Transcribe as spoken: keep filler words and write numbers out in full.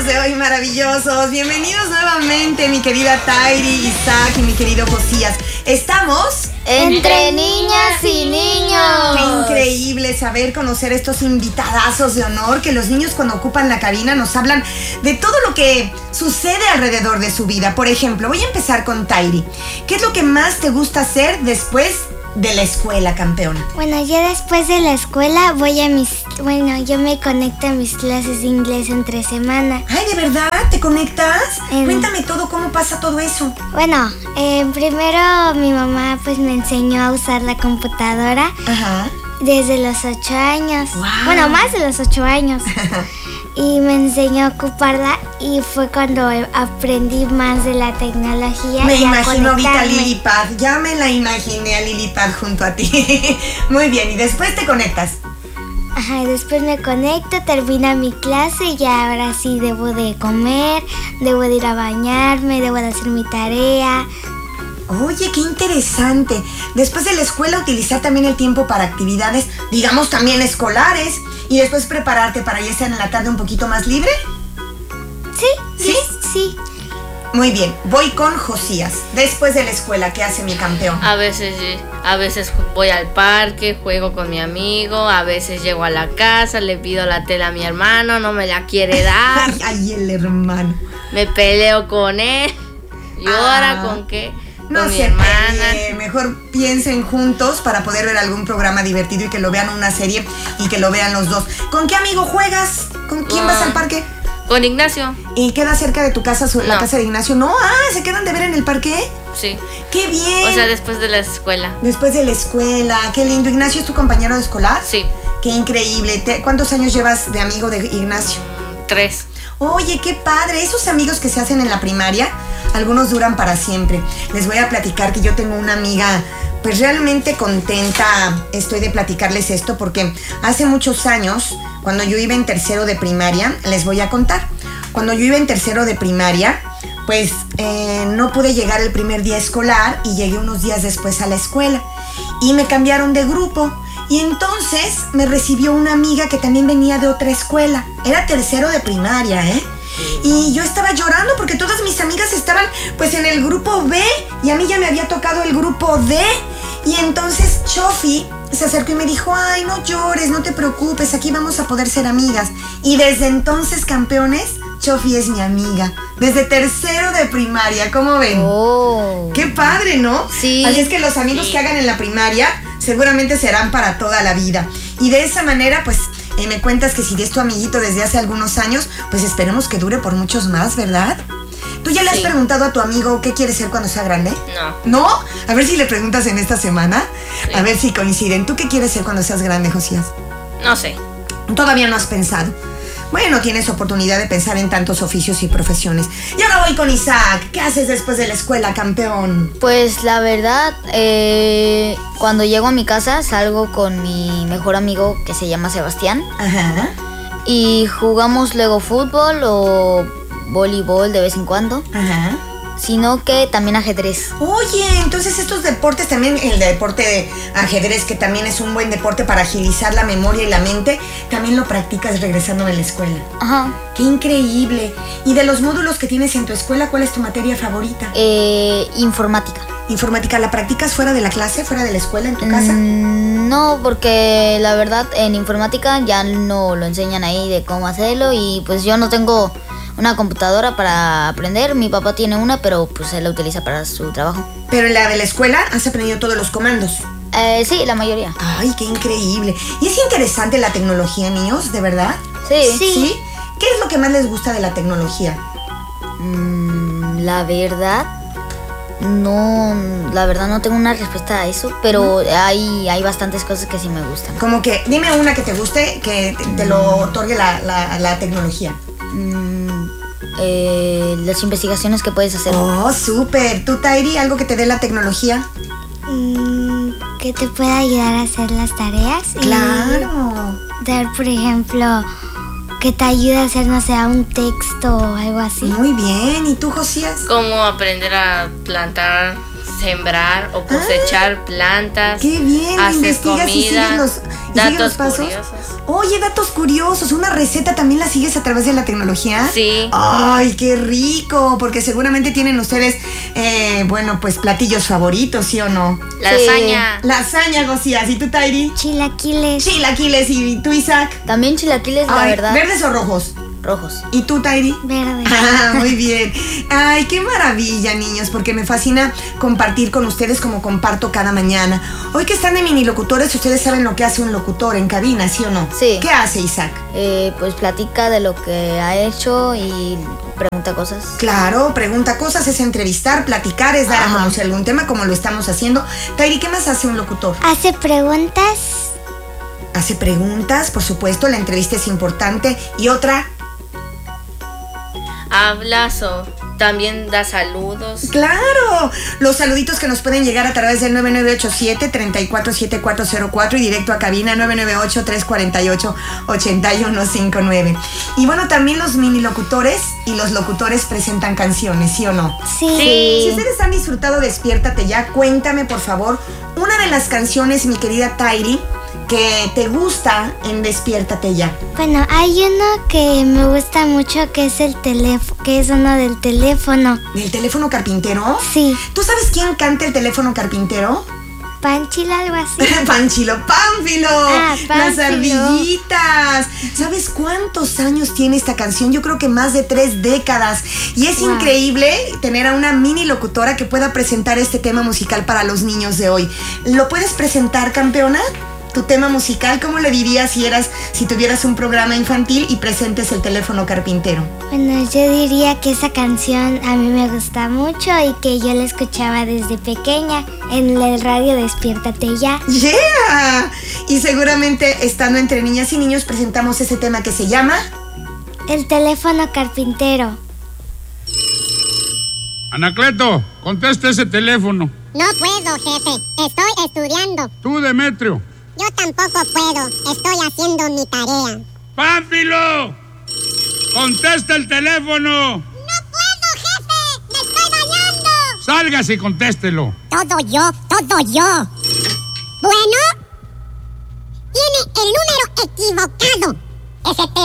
niños de hoy maravillosos. Bienvenidos nuevamente, mi querida Tairi, Isaac y mi querido Josías. Estamos entre niñas y niños. Qué increíble saber conocer estos invitadazos de honor, que los niños cuando ocupan la cabina nos hablan de todo lo que sucede alrededor de su vida. Por ejemplo, voy a empezar con Tairi. ¿Qué es lo que más te gusta hacer después de la escuela, campeona? Bueno, yo después de la escuela voy a mis... Bueno, yo me conecto a mis clases de inglés entre semana. Ay, ¿de verdad? ¿Te conectas? En... Cuéntame todo, ¿cómo pasa todo eso? Bueno, eh, primero mi mamá pues me enseñó a usar la computadora. Ajá. Desde los ocho años. Wow. Bueno, más de los ocho años. Y me enseñó a ocuparla y fue cuando aprendí más de la tecnología. Me y imagino a ahorita a Lilipad, ya me la imaginé a Lilipad junto a ti. Muy bien, y después te conectas. Ajá, y después me conecto, termina mi clase y ya ahora sí debo de comer, debo de ir a bañarme, debo de hacer mi tarea. Oye, qué interesante. Después de la escuela utilizar también el tiempo para actividades, digamos también escolares, y después prepararte para ya estar en la tarde un poquito más libre. Sí, ¿Sí? Sí. Muy bien, voy con Josías. Después de la escuela, ¿qué hace mi campeón? A veces, a veces voy al parque, juego con mi amigo, a veces llego a la casa, le pido la tela a mi hermano, no me la quiere dar. Ay, ay, el hermano. Me peleo con él. ¿Llora Ah. con qué? No Con mi se hermana. peleen, mejor piensen juntos para poder ver algún programa divertido y que lo vean una serie y que lo vean los dos. ¿Con qué amigo juegas? ¿Con quién Con- vas al parque? Con Ignacio, ¿Y queda cerca de tu casa su- la No. casa de Ignacio? No, ah, ¿se quedan de ver en el parque? sí. ¡Qué bien! O sea, después de la escuela. Después de la escuela, qué lindo. ¿Ignacio es tu compañero de escolar? Sí, Qué increíble. Te- ¿Cuántos años llevas de amigo de Ignacio? tres. Oye, qué padre. Esos amigos que se hacen en la primaria, algunos duran para siempre. Les voy a platicar que yo tengo una amiga, pues realmente contenta estoy de platicarles esto, porque hace muchos años, cuando yo iba en tercero de primaria, les voy a contar. Cuando yo iba en tercero de primaria, pues eh, no pude llegar el primer día escolar y llegué unos días después a la escuela. Y me cambiaron de grupo. Y entonces me recibió una amiga que también venía de otra escuela. Era tercero de primaria, ¿eh? Y yo estaba llorando porque todas mis amigas estaban pues en el grupo B y a mí ya me había tocado el grupo D. Y entonces Chofi se acercó y me dijo, ay, no llores, no te preocupes, aquí vamos a poder ser amigas. Y desde entonces, campeones, Chofi es mi amiga. Desde tercero de primaria, ¿cómo ven? Oh. ¡Qué padre!, ¿no? Sí. Así es que los amigos Sí. que hagan en la primaria seguramente serán para toda la vida. Y de esa manera, pues, eh, me cuentas que si es tu amiguito desde hace algunos años, pues esperemos que dure por muchos más, ¿verdad? ¿Tú ya le has Sí. preguntado a tu amigo qué quiere ser cuando sea grande? No. ¿No? A ver si le preguntas en esta semana. Sí. A ver si coinciden. ¿Tú qué quieres ser cuando seas grande, Josías? No sé. Todavía no has pensado. Bueno, tienes oportunidad de pensar en tantos oficios y profesiones. Y ahora voy con Isaac. ¿Qué haces después de la escuela, campeón? Pues la verdad, eh, cuando llego a mi casa salgo con mi mejor amigo que se llama Sebastián Ajá. y jugamos luego fútbol o voleibol de vez en cuando, Ajá. sino que también ajedrez. Oye, entonces estos deportes también, el deporte de ajedrez, que también es un buen deporte para agilizar la memoria y la mente, también lo practicas regresando de la escuela. Ajá. ¡Qué increíble! Y de los módulos que tienes en tu escuela, ¿cuál es tu materia favorita? Eh, informática. Informática, ¿la practicas fuera de la clase, fuera de la escuela, en tu casa? Mm, no, porque la verdad en informática ya no lo enseñan ahí de cómo hacerlo y pues yo no tengo una computadora para aprender. Mi papá tiene una, pero pues él la utiliza para su trabajo. Pero en la de la escuela has aprendido todos los comandos. Eh, sí, la mayoría. ¡Ay, qué increíble! Y es interesante la tecnología, niños, ¿de verdad? Sí. ¿Sí? ¿Qué es lo que más les gusta de la tecnología? Mm, la verdad, no, la verdad no tengo una respuesta a eso, pero hay, hay bastantes cosas que sí me gustan. Como que, dime una que te guste, que te, te lo otorgue la, la, la tecnología. Mm, eh, las investigaciones que puedes hacer. Oh, súper. ¿Tú, Tairi, algo que te dé la tecnología? Mm, que te pueda ayudar a hacer las tareas. y Claro. dar, por ejemplo, que te ayude a hacer, no sé, un texto o algo así. Muy bien. ¿Y tú, Josías? Cómo aprender a plantar, sembrar o cosechar plantas. Qué bien. Hacer Investigas y comida. sigues los, ¿Y sigue los Datos pasos? curiosos. Oye, datos curiosos. ¿Una receta también la sigues a través de la tecnología? Sí. Ay, qué rico. Porque seguramente tienen ustedes, eh, bueno, pues platillos favoritos, ¿sí o no? Lasaña. Lasaña, Gocías. ¿Y tú, Tairi? Chilaquiles. Chilaquiles. ¿Y tú, Isaac? También chilaquiles, la Ay, verdad. ¿verdes o rojos? Rojos. ¿Y tú, Tairi? Verde. Ah, muy bien. Ay, qué maravilla, niños, porque me fascina compartir con ustedes como comparto cada mañana. Hoy que están de mini locutores, ustedes saben lo que hace un locutor en cabina, ¿sí o no? Sí. ¿Qué hace, Isaac? Eh, pues platica de lo que ha hecho y pregunta cosas. Claro, pregunta cosas, es entrevistar, platicar, es dar Ajá. a conocer algún tema como lo estamos haciendo. Tairi, ¿qué más hace un locutor? Hace preguntas. Hace preguntas, por supuesto, la entrevista es importante. Y otra, Hablas o también da saludos. ¡claro! Los saluditos que nos pueden llegar a través del nueve nueve ocho siete, tres cuatro siete cuatro cero cuatro y directo a cabina nueve nueve ocho, tres cuatro ocho, ocho uno cinco nueve. Y bueno, también los mini locutores y los locutores presentan canciones, ¿sí o no? Sí. Si ustedes han disfrutado Despiértate Ya, cuéntame por favor una de las canciones, mi querida Tairi, que te gusta en Despiértate Ya. Bueno, hay uno que me gusta mucho que es el teléfono, que es uno del teléfono. ¿Del teléfono carpintero? Sí. ¿Tú sabes quién canta el teléfono carpintero? Panchila, algo así. Panchilo Pánfilo, Ah, las Pánfilo. ardillitas. ¿Sabes cuántos años tiene esta canción? Yo creo que más de tres décadas. Y es Wow. increíble tener a una mini locutora que pueda presentar este tema musical para los niños de hoy. ¿Lo puedes presentar, campeona? Tu tema musical, ¿cómo le dirías si eras, si tuvieras un programa infantil y presentes el teléfono carpintero? Bueno, yo diría que esa canción a mí me gusta mucho y que yo la escuchaba desde pequeña en el radio Despiértate Ya. ¡Yeah! Y seguramente estando entre niñas y niños presentamos ese tema que se llama... El teléfono carpintero. Anacleto, contesta ese teléfono. No puedo, jefe. Estoy estudiando. Tú, Demetrio. Yo tampoco puedo. Estoy haciendo mi tarea. ¡Pánfilo! ¡Contesta el teléfono! ¡No puedo, jefe! ¡Me estoy bañando! Sálgase y contéstelo. Todo yo, todo yo. Bueno, tiene el número equivocado. Ese